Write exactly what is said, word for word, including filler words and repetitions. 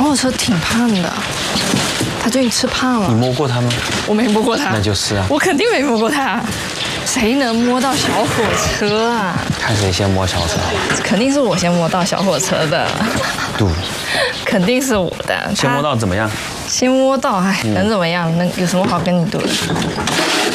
火车挺胖的，他最近吃胖了。 你摸过它吗？ 我没摸过它。 那就是啊。 我肯定没摸过它。谁能摸到小火车啊？ 看谁先摸小车好吧？ 肯定是我先摸到小火车的。 赌。 肯定是我的。 先摸到怎么样？ 先摸到，哎，能怎么样？能有什么好跟你赌的？